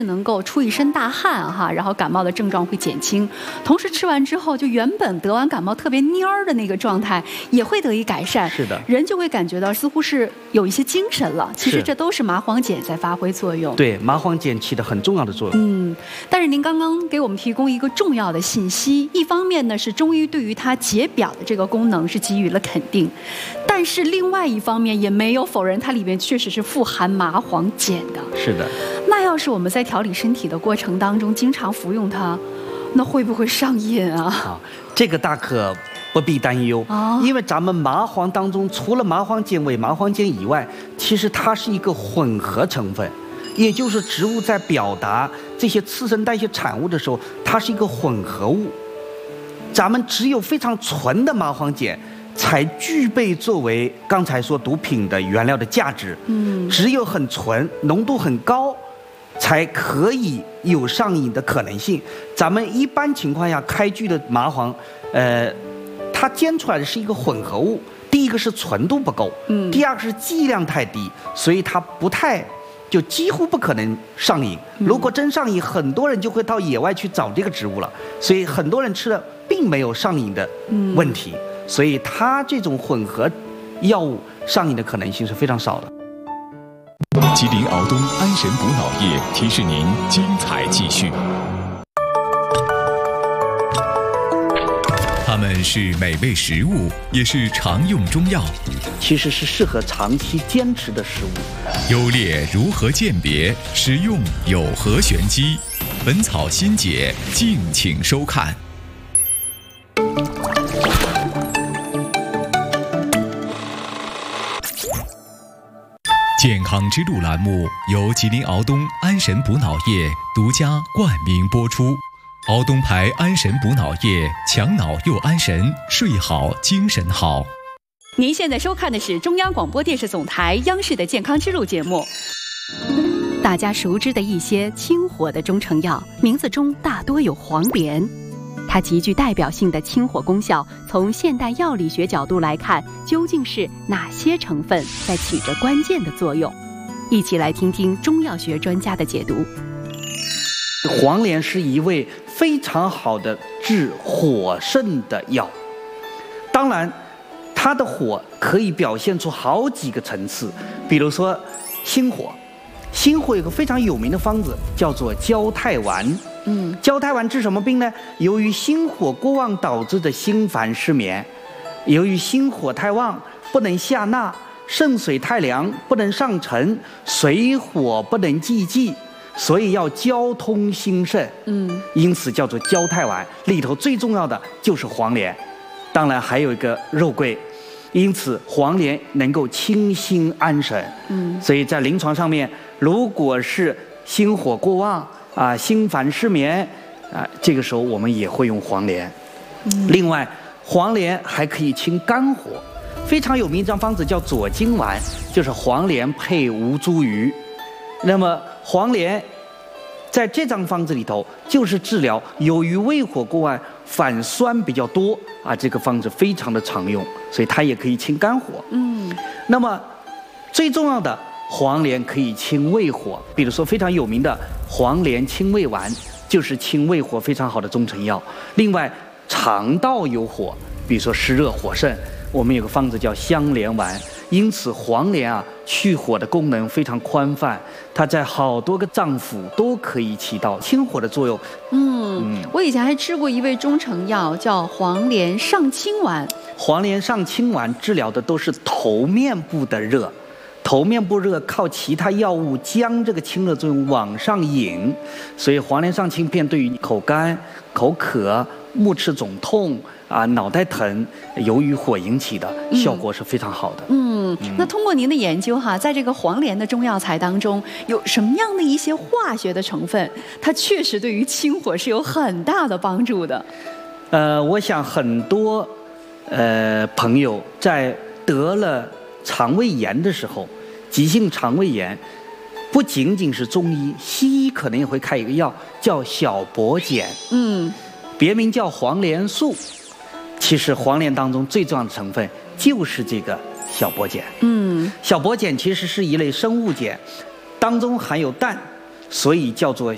能够出一身大汗哈，然后感冒的症状会减轻，同时吃完之后，就原本得完感冒特别蔫儿的那个状态也会得以改善。 是的， 人就会感觉到似乎是有一些精神了。其实这都是麻黄碱在发挥作用。 对，麻黄碱起的很重要的作用。 但是您刚刚给我们提供一个重要的信息，一方面呢是中医对于它解表的这个功能是给予了肯定，但是另外一方面也没有否认它里面确实是富含麻黄碱的。 是的。 那要是我们在调理身体的过程当中经常服用它，那会不会上瘾啊？ 这个大可不必担忧，因为咱们麻黄当中除了麻黄碱、伪麻黄碱以外，其实它是一个混合成分，也就是植物在表达这些次生代谢产物的时候，它是一个混合物。咱们只有非常纯的麻黄碱才具备作为刚才说毒品的原料的价值。只有很纯、浓度很高，才可以有上瘾的可能性。咱们一般情况下开具的麻黄，它煎出来的是一个混合物。第一个是纯度不够，第二个是剂量太低，所以它不太，就几乎不可能上瘾。如果真上瘾，很多人就会到野外去找这个植物了。所以很多人吃了并没有上瘾的问题，所以它这种混合药物上瘾的可能性是非常少的。 吉林敖东安神补脑液提示您精彩继续。它们是美味食物，也是常用中药， 其实是适合长期坚持的食物。 优劣如何鉴别？使用有何玄机？本草心解，敬请收看。健康之路栏目由吉林敖东安神补脑液独家冠名播出。敖东牌安神补脑液，强脑又安神，睡好精神好。 您现在收看的是中央广播电视总台央视的健康之路节目。大家熟知的一些清火的中成药，名字中大多有黄连。它极具代表性的清火功效，从现代药理学角度来看，究竟是哪些成分在起着关键的作用？一起来听听中药学专家的解读。 黄连是一味非常好的治火盛的药，当然它的火可以表现出好几个层次，比如说心火。心火有个非常有名的方子叫做焦太丸。焦太丸治什么病呢？由于心火过旺导致的心烦失眠，由于心火太旺不能下纳，肾水太凉不能上承，水火不能济济，所以要交通心肾。因此叫做焦太丸。里头最重要的就是黄连，当然还有一个肉桂。因此黄连能够清心安神。所以在临床上面，如果是心火过旺心烦失眠这个时候我们也会用黄连。另外黄连还可以清肝火，非常有名一张方子叫左金丸，就是黄连配吴茱萸。那么黄连在这张方子里头就是治疗由于胃火过旺反酸比较多这个方子非常的常用，所以它也可以清肝火。那么最重要的，黄连可以清胃火，比如说非常有名的黄连清胃丸，就是清胃火非常好的中成药。另外肠道有火，比如说湿热火盛，我们有个方子叫香连丸。因此黄连去火的功能非常宽泛，它在好多个脏腑都可以起到清火的作用。 我以前还吃过一味中成药叫黄连上清丸。 黄连上清丸治疗的都是头面部的热，头面部热靠其他药物将这个清热作用往上引，所以黄连上清片对于口干、口渴、目赤肿痛脑袋疼，由于火引起的效果是非常好的。 那通过您的研究在这个黄连的中药材当中，有什么样的一些化学的成分，它确实对于清火是有很大的帮助的？ 我想很多朋友在得了肠胃炎的时候，急性肠胃炎，不仅仅是中医，西医可能也会开一个药叫小柏碱，别名叫黄连素。其实黄连当中最重要的成分就是这个小柏碱。小柏碱其实是一类生物碱，当中含有氮，所以叫做